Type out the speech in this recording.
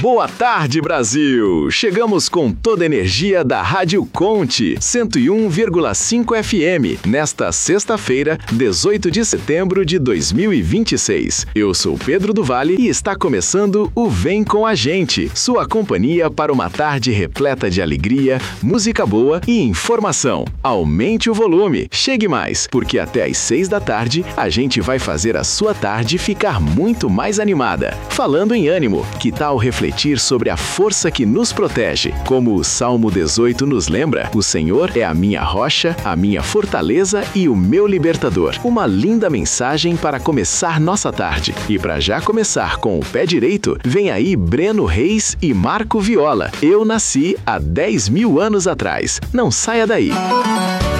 Boa tarde, Brasil! Chegamos com toda a energia da Rádio Conte, 101,5 FM, nesta sexta-feira, 18 de setembro de 2026. Eu sou Pedro do Vale e está começando o Vem Com a Gente, sua companhia para uma tarde repleta de alegria, música boa e informação. Aumente o volume, chegue mais, porque até às 6 da tarde a gente vai fazer a sua tarde ficar muito mais animada. Falando em ânimo, que tal refletir sobre a força que nos protege? Como o Salmo 18 nos lembra, o Senhor é a minha rocha, a minha fortaleza e o meu libertador. Uma linda mensagem para começar nossa tarde. E para já começar com o pé direito, vem aí Breno Reis e Marco Viola. Eu nasci há 10 mil anos atrás. Não saia daí.